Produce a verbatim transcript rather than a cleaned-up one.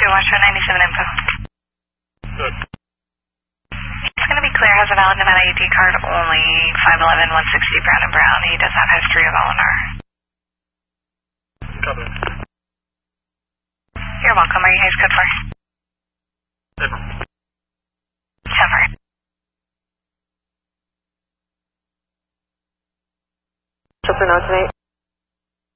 two, watch for ninety-seven info. Good. It's going to be clear, has a valid Nevada I D card, only five eleven, one sixty Brown and Brown. He does have history of L N R. Copy. You're welcome. Are you guys good for? Never. Never. So for now tonight?